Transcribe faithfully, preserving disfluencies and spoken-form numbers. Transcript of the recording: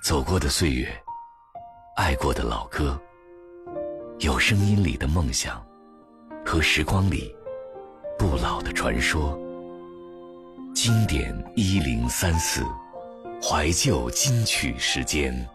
走过的岁月，爱过的老歌，有声音里的梦想，和时光里不老的传说。经典一零三四，怀旧金曲时间。